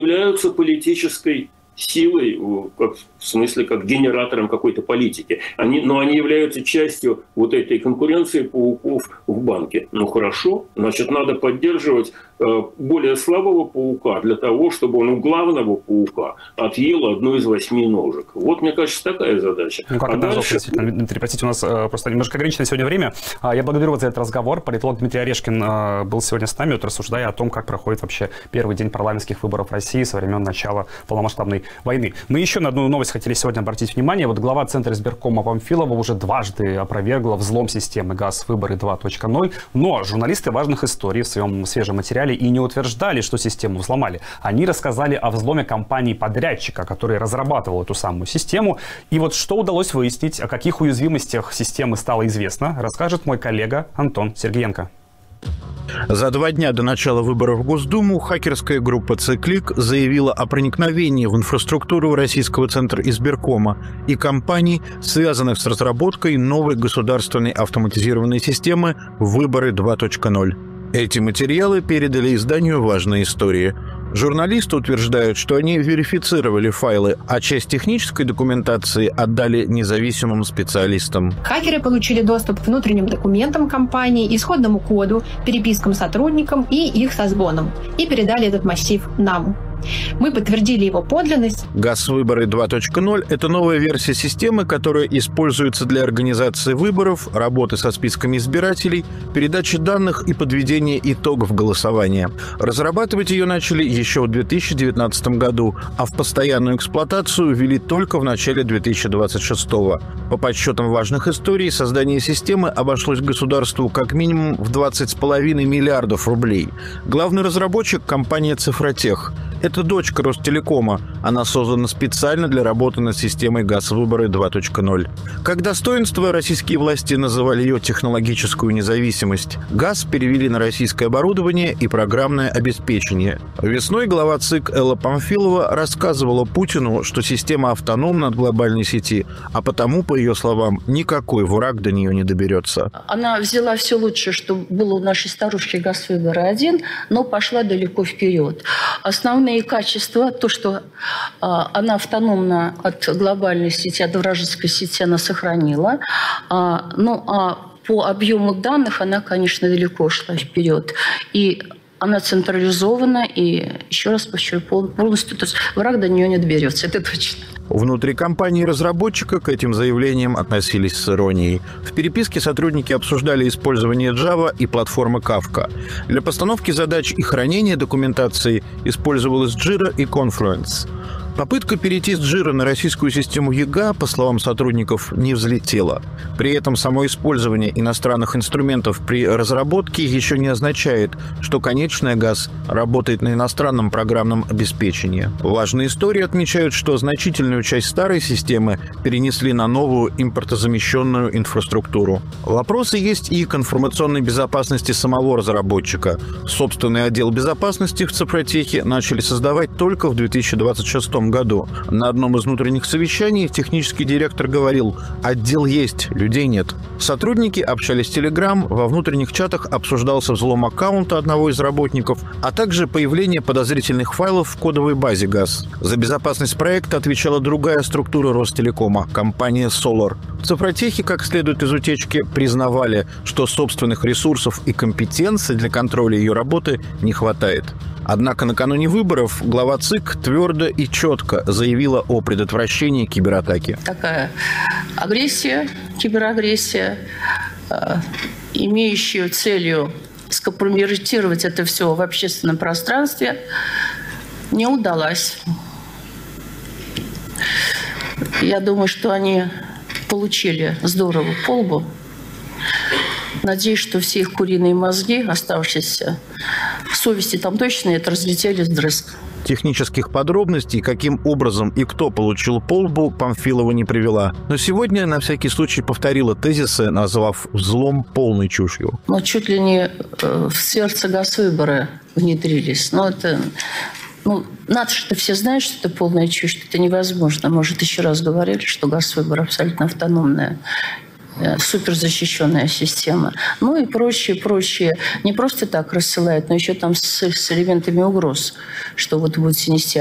являются политической силой, в смысле, как генератором какой-то политики. Но они являются частью вот этой конкуренции пауков в банке. Ну хорошо, значит, надо поддерживать более слабого паука для того, чтобы он у главного паука отъел одну из 8 ножек. Вот, мне кажется, такая задача. Ну, как это дальше... Дмитрий, простите, у нас просто немножко ограничено сегодня время. Я благодарю вас за этот разговор. Политолог Дмитрий Орешкин был сегодня с нами, вот, рассуждая о том, как проходит вообще первый день парламентских выборов в России со времен начала полномасштабной войны. Мы еще на одну новость хотели сегодня обратить внимание. Вот глава Центра избиркома Памфилова уже дважды опровергла взлом системы ГАЗ-выборы 2.0, но журналисты важных историй в своем свежем материале и не утверждали, что систему взломали. Они рассказали о взломе компании-подрядчика, который разрабатывал эту самую систему. И вот что удалось выяснить, о каких уязвимостях системы стало известно, расскажет мой коллега Антон Сергеенко. За 2 дня до начала выборов в Госдуму хакерская группа «Циклик» заявила о проникновении в инфраструктуру Российского Центра избиркома и компаний, связанных с разработкой новой государственной автоматизированной системы «Выборы 2.0». Эти материалы передали изданию «Важные истории». Журналисты утверждают, что они верифицировали файлы, а часть технической документации отдали независимым специалистам. Хакеры получили доступ к внутренним документам компании, исходному коду, перепискам сотрудникам и их созвонам, и передали этот массив нам. Мы подтвердили его подлинность. ГАЗ-выборы 2.0 – это новая версия системы, которая используется для организации выборов, работы со списками избирателей, передачи данных и подведения итогов голосования. Разрабатывать ее начали еще в 2019 году, а в постоянную эксплуатацию ввели только в начале 2026 года. По подсчетам важных историй, создание системы обошлось государству как минимум в 20,5 миллиардов рублей. Главный разработчик – компания «Цифротех». Это дочка Ростелекома. Она создана специально для работы над системой ГАЗ-выборы 2.0. Как достоинство российские власти называли ее технологическую независимость. ГАЗ перевели на российское оборудование и программное обеспечение. Весной глава ЦИК Элла Памфилова рассказывала Путину, что система автономна от глобальной сети, а потому, по ее словам, никакой враг до нее не доберется. Она взяла все лучшее, что было у нашей старушки ГАЗ-выборы-1, но пошла далеко вперед. Основные качества, то, что она автономна от глобальной сети, от вражеской сети она сохранила. По объему данных она, конечно, далеко шла вперед. И она централизована, и, еще раз подчеркну, полностью, то есть враг до нее не доберется, это точно. Внутри компании-разработчика к этим заявлениям относились с иронией. В переписке сотрудники обсуждали использование Java и платформы Kafka. Для постановки задач и хранения документации использовалась Jira и Confluence. Попытка перейти с Jira на российскую систему ЕГА, по словам сотрудников, не взлетела. При этом само использование иностранных инструментов при разработке еще не означает, что конечная ГАЗ работает на иностранном программном обеспечении. Важные истории отмечают, что значительную часть старой системы перенесли на новую импортозамещенную инфраструктуру. Вопросы есть и к информационной безопасности самого разработчика. Собственный отдел безопасности в Цифротехе начали создавать только в 2026 году. На одном из внутренних совещаний технический директор говорил: «Отдел есть, людей нет». Сотрудники общались в Telegram, во внутренних чатах обсуждался взлом аккаунта одного из работников, а также появление подозрительных файлов в кодовой базе ГАЗ. За безопасность проекта отвечала другая структура Ростелекома – компания Solar. В Цифротехе, как следует из утечки, признавали, что собственных ресурсов и компетенций для контроля ее работы не хватает. Однако накануне выборов глава ЦИК твердо и четко заявила о предотвращении кибератаки. Такая агрессия, киберагрессия, имеющая целью скомпрометировать это все в общественном пространстве, не удалась. Я думаю, что они получили здорово по лбу. Надеюсь, что все их куриные мозги, оставшиеся в совести, там точно это разлетелись вдрызг. Технических подробностей, каким образом и кто получил по лбу, Памфилова не привела. Но сегодня на всякий случай повторила тезисы, назвав взлом полной чушью. Чуть ли не в сердце ГАЗ-выборы внедрились. Надо, что все знают, что это полная чушь, что это невозможно. Может, еще раз говорили, что ГАЗ-выборы абсолютно автономная суперзащищенная система. Ну и прочее. Не просто так рассылают, но еще там с элементами угроз, что вот будете нести